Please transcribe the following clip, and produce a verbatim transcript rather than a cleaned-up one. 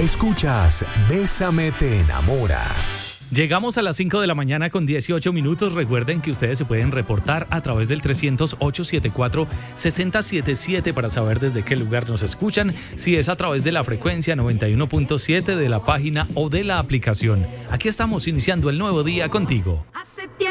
Escuchas Bésame te enamora. Llegamos a las cinco de la mañana con dieciocho minutos. Recuerden que ustedes se pueden reportar a través del trescientos, ochocientos setenta y cuatro, sesenta setenta y siete para saber desde qué lugar nos escuchan, si es a través de la frecuencia noventa y uno punto siete de la página o de la aplicación. Aquí estamos iniciando el nuevo día contigo.